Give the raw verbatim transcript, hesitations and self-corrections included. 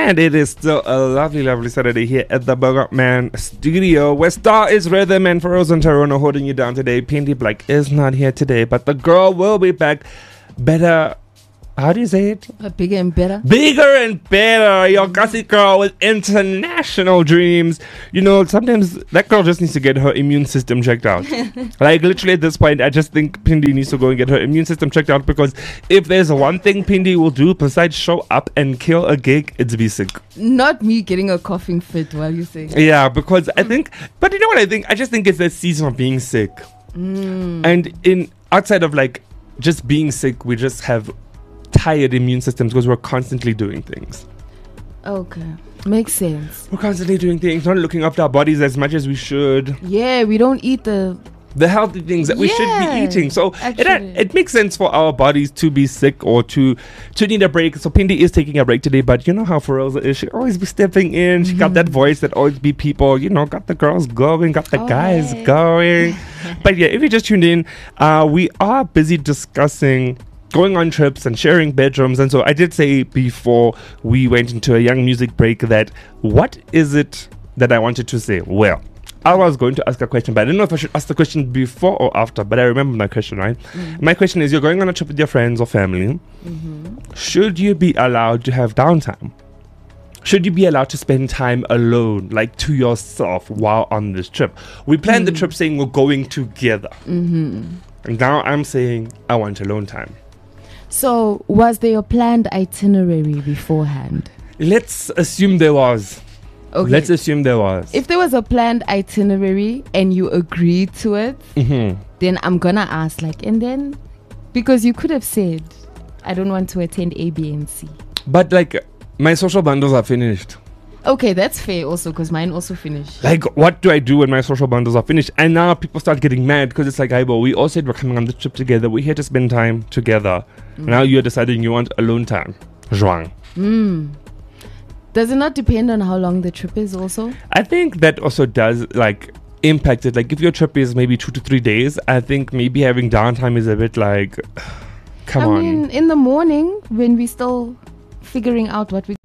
And it is still a lovely, lovely Saturday here at the Burger Man studio, where Star is Rhythm and Feroz and Tyrone are holding you down today. Pindy Black is not here today, but the girl will be back. Better, how do you say it? Uh, bigger and better. Bigger and better. Your Gussie girl with international dreams. You know, sometimes that girl just needs to get her immune system checked out. Like, literally at this point, I just think Pindy needs to go and get her immune system checked out, because if there's one thing Pindy will do besides show up and kill a gig, it's be sick. Not me getting a coughing fit while you say. Yeah, because I think, but you know what I think? I just think it's that season of being sick. Mm. And in outside of like just being sick, we just have tired immune systems because we're constantly doing things. Okay, makes sense. We're constantly doing things, not looking after our bodies as much as we should. Yeah, we don't eat the The healthy things that we should be Yeah, eating. So it, actually. it makes sense for our bodies to be sick or to to need a break. So Pindy is taking a break today, but you know how Feroza is. She always be stepping in. She got that voice that always be people, you know, got the girls going, got the Oh, guys hey. going. But yeah, if you just tuned in, uh, we are busy discussing going on trips and sharing bedrooms. And so I did say before we went into a young music break that what is it that I wanted to say? Well, I was going to ask a question, but I didn't know if I should ask the question before or after, but I remember my question, right? Mm. My question is, you're going on a trip with your friends or family. Mm-hmm. Should you be allowed to have downtime? Should you be allowed to spend time alone, like to yourself, while on this trip? We planned the Mm. trip saying we're going together. Mm-hmm. And now I'm saying I want alone time. So, was there a planned itinerary beforehand? Let's assume there was. Okay. Let's assume there was. If there was a planned itinerary and you agreed to it, Mhm. then I'm gonna ask, like, and then, because you could have said, I don't want to attend A, B, and C. But like, my social bundles are finished. Okay, that's fair also, because mine also finished. Like, what do I do when my social bundles are finished? And now people start getting mad because it's like, hey, well, we all said we're coming on this trip together. We're here to spend time together. Mm. Now you're deciding you want alone time. Zhuang. Mm. Does it not depend on how long the trip is also? I think that also does, like, impact it. Like, if your trip is maybe two to three days, I think maybe having downtime is a bit like, come I on. mean, in the morning, when we're still figuring out what we're